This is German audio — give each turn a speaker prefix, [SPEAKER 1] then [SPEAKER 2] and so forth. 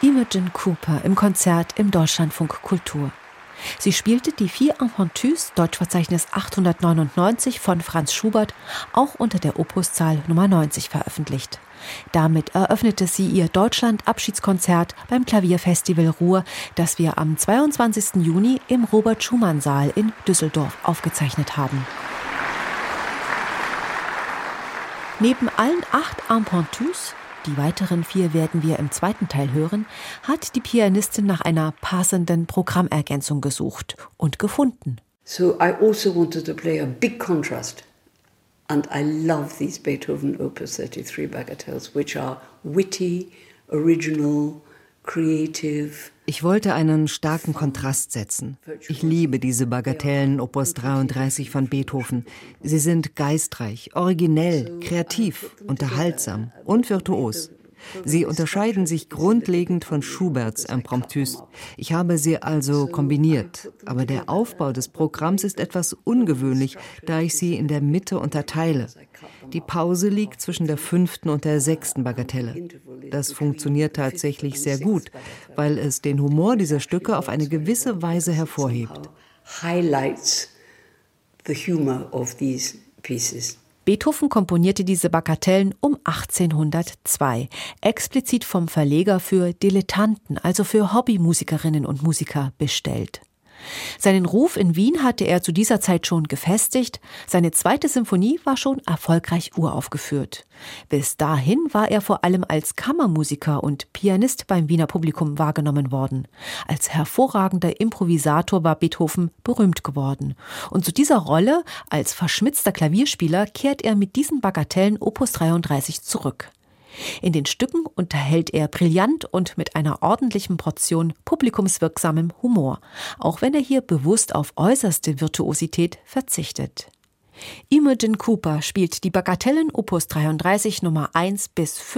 [SPEAKER 1] Imogen Cooper im Konzert im Deutschlandfunk Kultur. Sie spielte die 4 Impromptus, Deutschverzeichnis 899 von Franz Schubert, auch unter der Opuszahl Nummer 90 veröffentlicht. Damit eröffnete sie ihr Deutschland-Abschiedskonzert beim Klavierfestival Ruhr, das wir am 22. Juni im Robert-Schumann-Saal in Düsseldorf aufgezeichnet haben. Neben allen 8 Impromptus, die weiteren 4 werden wir im zweiten Teil hören, hat die Pianistin nach einer passenden Programmergänzung gesucht und gefunden.
[SPEAKER 2] So I also wanted to play a big contrast. And I love these Beethoven Opus 33 Bagatelles, which are witty, original, creative.
[SPEAKER 3] Ich wollte einen starken Kontrast setzen. Ich liebe diese Bagatellen Opus 33 von Beethoven. Sie sind geistreich, originell, kreativ, unterhaltsam und virtuos. Sie unterscheiden sich grundlegend von Schuberts Impromptus. Ich habe sie also kombiniert. Aber der Aufbau des Programms ist etwas ungewöhnlich, da ich sie in der Mitte unterteile. Die Pause liegt zwischen der 5. und der 6. Bagatelle. Das funktioniert tatsächlich sehr gut, weil es den Humor dieser Stücke auf eine gewisse Weise hervorhebt.
[SPEAKER 2] Highlights the humor of these pieces.
[SPEAKER 1] Beethoven komponierte diese Bagatellen um 1802, explizit vom Verleger für Dilettanten, also für Hobbymusikerinnen und Musiker, bestellt. Seinen Ruf in Wien hatte er zu dieser Zeit schon gefestigt. Seine 2. Symphonie war schon erfolgreich uraufgeführt. Bis dahin war er vor allem als Kammermusiker und Pianist beim Wiener Publikum wahrgenommen worden. Als hervorragender Improvisator war Beethoven berühmt geworden. Und zu dieser Rolle als verschmitzter Klavierspieler kehrt er mit diesen Bagatellen Opus 33 zurück. In den Stücken unterhält er brillant und mit einer ordentlichen Portion publikumswirksamem Humor, auch wenn er hier bewusst auf äußerste Virtuosität verzichtet. Imogen Cooper spielt die Bagatellen Opus 33 Nummer 1 bis 5